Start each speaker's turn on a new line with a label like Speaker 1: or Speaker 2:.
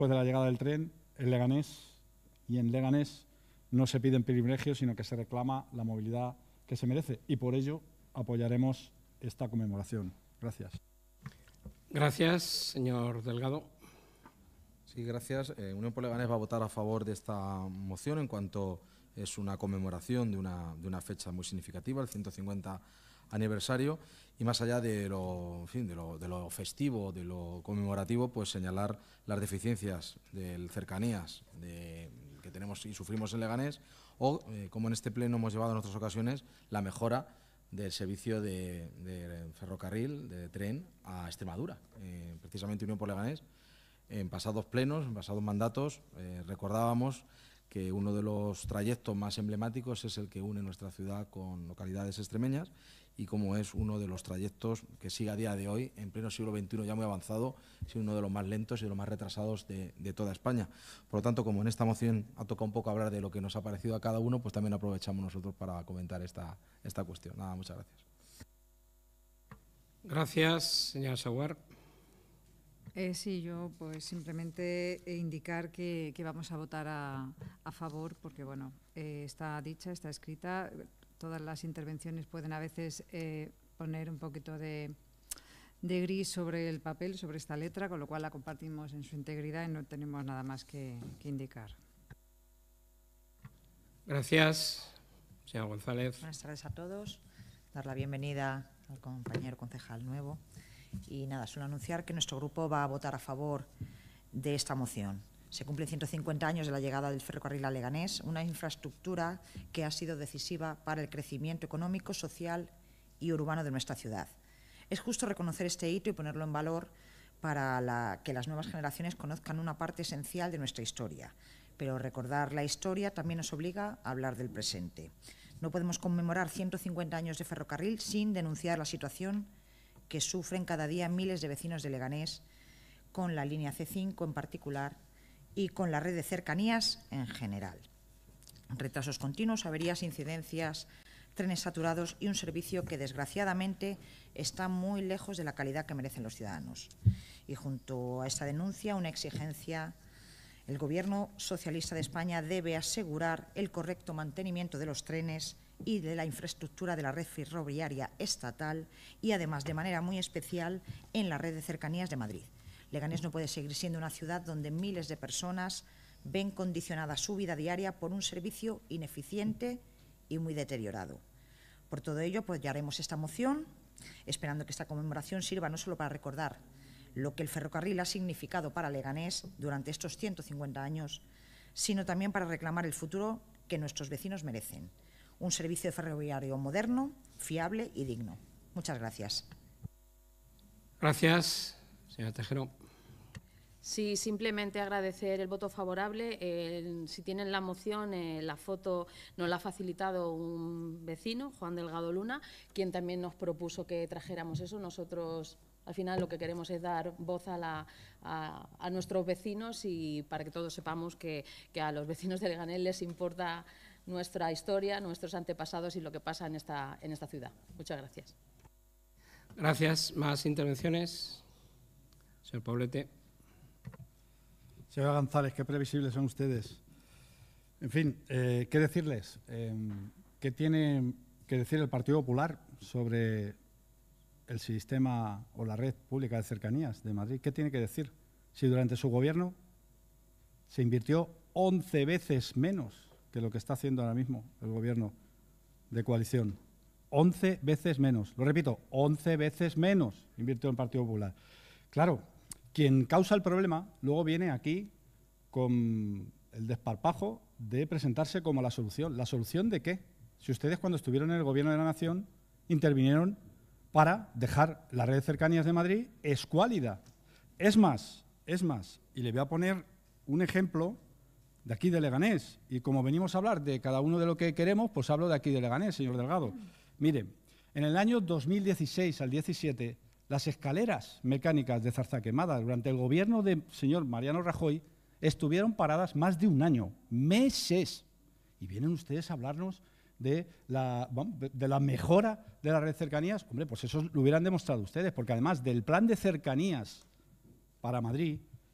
Speaker 1: Después de la llegada del tren, en Leganés no se piden privilegios, sino que se reclama la movilidad que se merece. Y por ello apoyaremos esta conmemoración. Gracias.
Speaker 2: Gracias, señor Delgado.
Speaker 3: Sí, gracias. Unión por Leganés va a votar a favor de esta moción en cuanto es una conmemoración de una fecha muy significativa, el 150 aniversario, y más allá de lo festivo, de lo conmemorativo, pues señalar las deficiencias del cercanías que tenemos y sufrimos en Leganés, o, como en este pleno hemos llevado en otras ocasiones, la mejora del servicio de ferrocarril, de tren a Extremadura. Precisamente Unión por Leganés, en pasados plenos, en pasados mandatos, recordábamos que uno de los trayectos más emblemáticos es el que une nuestra ciudad con localidades extremeñas, y como es uno de los trayectos que sigue a día de hoy, en pleno siglo XXI ya muy avanzado, es uno de los más lentos y de los más retrasados de toda España. Por lo tanto, como en esta moción ha tocado un poco hablar de lo que nos ha parecido a cada uno, pues también aprovechamos nosotros para comentar esta cuestión. Nada, muchas gracias.
Speaker 2: Gracias, señora Sauer.
Speaker 4: Sí, yo pues simplemente indicar que vamos a votar a favor porque, bueno, está dicha, está escrita. Todas las intervenciones pueden a veces poner un poquito de gris sobre el papel, sobre esta letra, con lo cual la compartimos en su integridad y no tenemos nada más que indicar.
Speaker 2: Gracias, señor González.
Speaker 5: Buenas tardes a todos. Dar la bienvenida al compañero concejal nuevo. Y nada, solo anunciar que nuestro grupo va a votar a favor de esta moción. Se cumplen 150 años de la llegada del ferrocarril a Leganés, una infraestructura que ha sido decisiva para el crecimiento económico, social y urbano de nuestra ciudad. Es justo reconocer este hito y ponerlo en valor para que las nuevas generaciones conozcan una parte esencial de nuestra historia. Pero recordar la historia también nos obliga a hablar del presente. No podemos conmemorar 150 años de ferrocarril sin denunciar la situación que sufren cada día miles de vecinos de Leganés, con la línea C5 en particular y con la red de cercanías en general. Retrasos continuos, averías, incidencias, trenes saturados y un servicio que desgraciadamente está muy lejos de la calidad que merecen los ciudadanos. Y junto a esta denuncia, una exigencia: el Gobierno socialista de España debe asegurar el correcto mantenimiento de los trenes y de la infraestructura de la red ferroviaria estatal y, además, de manera muy especial, en la red de cercanías de Madrid. Leganés no puede seguir siendo una ciudad donde miles de personas ven condicionada su vida diaria por un servicio ineficiente y muy deteriorado. Por todo ello, apoyaremos esta moción, esperando que esta conmemoración sirva no solo para recordar lo que el ferrocarril ha significado para Leganés durante estos 150 años, sino también para reclamar el futuro que nuestros vecinos merecen: un servicio ferroviario moderno, fiable y digno. Muchas gracias.
Speaker 2: Gracias, señora Tejero.
Speaker 6: Sí, simplemente agradecer el voto favorable. Si tienen la moción, la foto nos la ha facilitado un vecino, Juan Delgado Luna, quien también nos propuso que trajéramos eso. Nosotros, al final, lo que queremos es dar voz a nuestros vecinos, y para que todos sepamos que a los vecinos de Leganés les importa nuestra historia, nuestros antepasados y lo que pasa en esta ciudad. Muchas gracias.
Speaker 2: Gracias. ¿Más intervenciones? Señor Poblete.
Speaker 1: Señora González, qué previsibles son ustedes. En fin, ¿qué decirles? ¿Qué tiene que decir el Partido Popular sobre el sistema o la red pública de cercanías de Madrid? ¿Qué tiene que decir? Si durante su gobierno se invirtió 11 veces menos que lo que está haciendo ahora mismo el gobierno de coalición. 11 veces menos. Lo repito, 11 veces menos invirtió el Partido Popular. Claro, quien causa el problema luego viene aquí con el desparpajo de presentarse como la solución. ¿La solución de qué? Si ustedes, cuando estuvieron en el Gobierno de la Nación, intervinieron para dejar la red de cercanías de Madrid escuálida. Es más, y le voy a poner un ejemplo de aquí de Leganés. Y como venimos a hablar de cada uno de lo que queremos, pues hablo de aquí de Leganés, señor Delgado. Mire, en el año 2016 al 17, las escaleras mecánicas de Zarzaquemada durante el gobierno del señor Mariano Rajoy estuvieron paradas más de un año, meses. Y vienen ustedes a hablarnos de la mejora de la red de cercanías. Hombre, pues eso lo hubieran demostrado ustedes, porque además del plan de cercanías para Madrid,